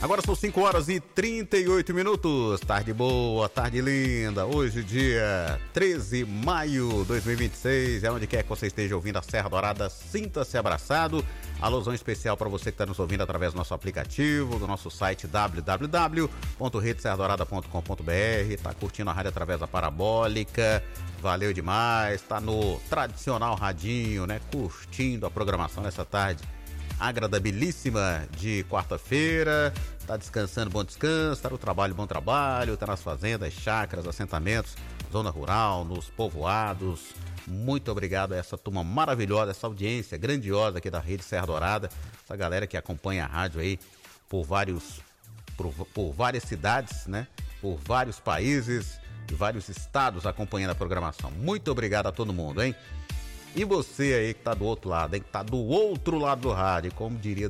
Agora são 5 horas e 38 minutos. Tarde boa, tarde linda. Hoje, dia 13 de maio de 2026. É onde quer que você esteja ouvindo a Serra Dourada, sinta-se abraçado. Alusão especial para você que está nos ouvindo através do nosso aplicativo, do nosso site www.redeserradourada.com.br. Está curtindo a rádio através da parabólica. Valeu demais. Está no tradicional radinho, né? Curtindo a programação nessa tarde agradabilíssima de quarta-feira. Tá descansando, bom descanso, tá no trabalho, bom trabalho, tá nas fazendas, chácaras, assentamentos, zona rural, nos povoados. Muito obrigado a essa turma maravilhosa, essa audiência grandiosa aqui da Rede Serra Dourada, essa galera que acompanha a rádio aí por várias cidades, né? Por vários países e vários estados acompanhando a programação. Muito obrigado a todo mundo, hein? E você aí que tá do outro lado, hein? Que tá do outro lado do rádio, como diria